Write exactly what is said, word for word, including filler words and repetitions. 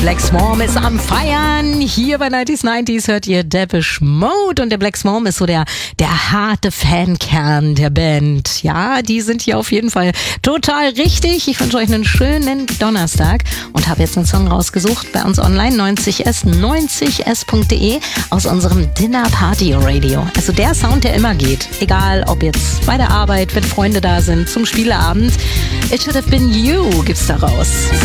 Black Swarm ist am Feiern. Hier bei neunzig neunzig hört ihr Depeche Mode und der Black Swarm ist so der, der harte Fankern der Band. Ja, die sind hier auf jeden Fall total richtig. Ich wünsche euch einen schönen Donnerstag und habe jetzt einen Song rausgesucht bei uns online, neunzig s, neunzig s punkt de aus unserem Dinner Party Radio. Also der Sound, der immer geht. Egal, ob jetzt bei der Arbeit, wenn Freunde da sind, zum Spieleabend. It Should Have Been You gibt's da raus.